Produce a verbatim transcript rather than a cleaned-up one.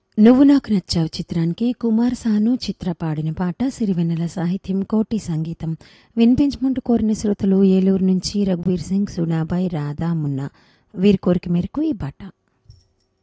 నువ్వు నాకు నచ్చావు చిత్రానికి కుమార్ సాను చిత్ర పాడిన పాట సిరివెన్నెల సాహిత్యం కోటి సంగీతం. వినిపించమంటూ కోరిన శ్రోతలు ఏలూరు నుంచి రఘువీర్ సింగ్, సునాబాయ్, రాధా, మున్నా. వీరి కోరిక మేరకు ఈ పాట.